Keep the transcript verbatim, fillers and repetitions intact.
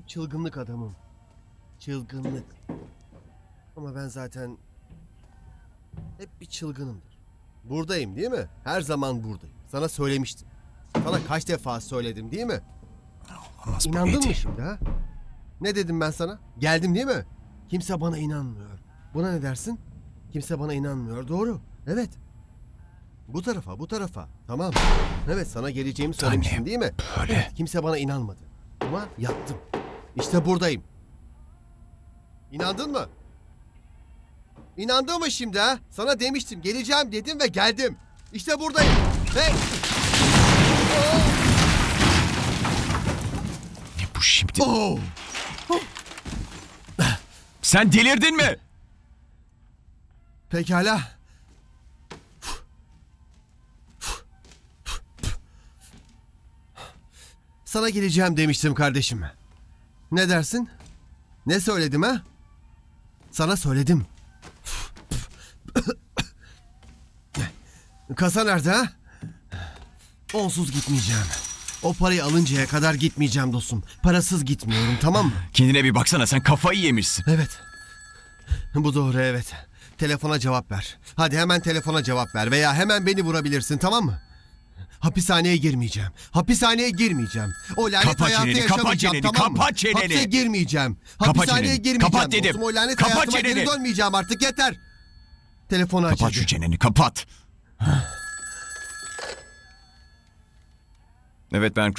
Çılgınlık adamım. Çılgınlık. Ama ben zaten hep bir çılgınımdır. Buradayım değil mi? Her zaman buradayım. Sana söylemiştim. Sana kaç defa söyledim değil mi? Olamaz bu İnandın Eddie. mı şimdi ha? Ne dedim ben sana? Geldim değil mi? Kimse bana inanmıyor. Buna ne dersin? Kimse bana inanmıyor. Doğru. Evet. Bu tarafa, bu tarafa. Tamam. Evet, sana geleceğimi söylemiştim Anne, değil mi? böyle. Evet, kimse bana inanmadı. Ama yaptım. İşte buradayım. İnandın mı? İnandın mı şimdi ha? Sana demiştim, geleceğim dedim ve geldim. İşte buradayım. Hey! Ne bu şimdi? Oh! Sen delirdin mi? Pekala. Sana geleceğim demiştim kardeşim. Ne dersin? Ne söyledim ha? Sana söyledim. Kasa nerede ha? Onsuz gitmeyeceğim. O parayı alıncaya kadar gitmeyeceğim dostum. Parasız gitmiyorum, tamam mı? Kendine bir baksana, sen kafayı yemişsin. Evet. Bu doğru, evet. Telefona cevap ver. Hadi hemen telefona cevap ver veya hemen beni vurabilirsin, tamam mı? Hapishaneye girmeyeceğim. Hapishaneye girmeyeceğim. O lanet Kapa hayatı çeneni, kapa yaşamayacağım, çeneni, tamam mı? kapa çeneni. Hapse girmeyeceğim. Kapa Hapishaneye çeneni, girmeyeceğim kapat dedim. dostum. O lanet Kapa hayatıma çeneni. geri dönmeyeceğim artık, yeter. Telefonu aç Kapat hadi. şu çeneni, kapat. Evet, ben